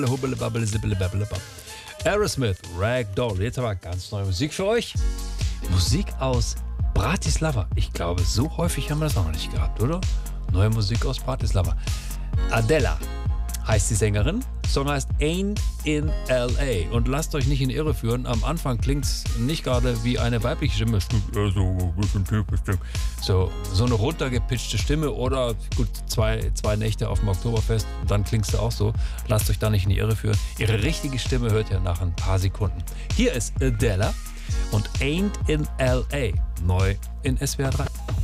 Hubbele, babbele, sibbele, babbele, babbele. Aerosmith, Ragdoll. Jetzt aber ganz neue Musik für euch. Musik aus Bratislava. Ich glaube, so häufig haben wir das noch nicht gehabt, oder? Neue Musik aus Bratislava. Adela heißt die Sängerin. Song heißt Ain't in L.A. Und lasst euch nicht in Irre führen. Am Anfang klingt es nicht gerade wie eine weibliche Stimme. Es klingt eher so ein bisschen typisch. So eine runtergepitchte Stimme oder gut, zwei Nächte auf dem Oktoberfest. Dann klingst du auch so. Lasst euch da nicht in die Irre führen. Ihre richtige Stimme hört ihr nach ein paar Sekunden. Hier ist Adela und Ain't in L.A. Neu in SWR 3.